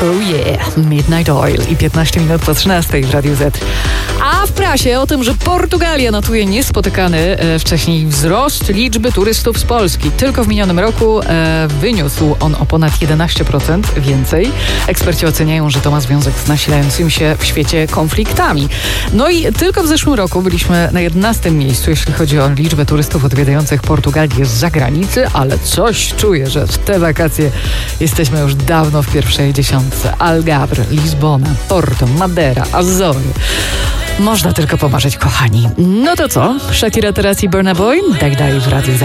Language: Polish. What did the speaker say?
Oh yeah, Midnight Oil i 15 minut po 13 w Radiu Z. A w prasie o tym, że Portugalia notuje niespotykany wcześniej wzrost liczby turystów z Polski. Tylko w minionym roku wyniósł on o ponad 11% więcej. Eksperci oceniają, że to ma związek z nasilającymi się w świecie konfliktami. No i tylko w zeszłym roku byliśmy na 11 miejscu, jeśli chodzi o liczbę turystów odwiedzających Portugalię z zagranicy, ale coś czuję, że w te wakacje jesteśmy już dawno w pierwszej dziesiątce. Algarve, Lizbona, Porto, Madeira, Azory. Można tylko pomarzyć, kochani. No to co? Shakira teraz i Burna Boy? Daj w Radiu Z.